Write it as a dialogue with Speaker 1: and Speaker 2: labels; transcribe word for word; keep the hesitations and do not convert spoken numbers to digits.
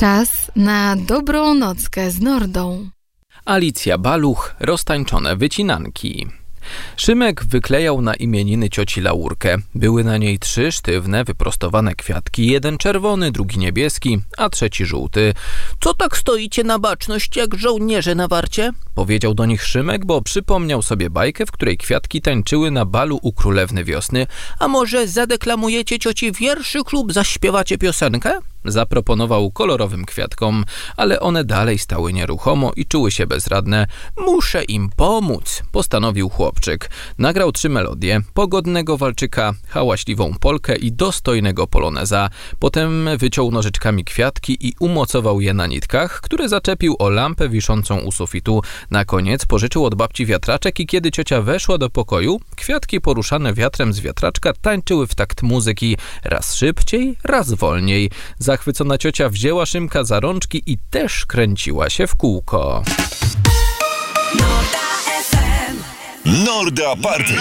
Speaker 1: Czas na dobrą nockę z Nordą.
Speaker 2: Alicja Baluch, roztańczone wycinanki. Szymek wyklejał na imieniny cioci laurkę. Były na niej trzy sztywne, wyprostowane kwiatki, jeden czerwony, drugi niebieski, a trzeci żółty.
Speaker 3: Co tak stoicie na baczność jak żołnierze na warcie?
Speaker 2: Powiedział do nich Szymek, bo przypomniał sobie bajkę, w której kwiatki tańczyły na balu u królewny wiosny.
Speaker 3: A może zadeklamujecie cioci wierszyk lub zaśpiewacie piosenkę?
Speaker 2: Zaproponował kolorowym kwiatkom, ale one dalej stały nieruchomo i czuły się bezradne.
Speaker 3: Muszę im pomóc,
Speaker 2: postanowił chłopczyk. Nagrał trzy melodie, pogodnego walczyka, hałaśliwą polkę i dostojnego poloneza. Potem wyciął nożyczkami kwiatki i umocował je na nitkach, które zaczepił o lampę wiszącą u sufitu. Na koniec pożyczył od babci wiatraczek i kiedy ciocia weszła do pokoju, kwiatki poruszane wiatrem z wiatraczka tańczyły w takt muzyki, raz szybciej, raz wolniej. Zachwycona ciocia wzięła Szymka za rączki i też kręciła się w kółko.
Speaker 4: Norda Party.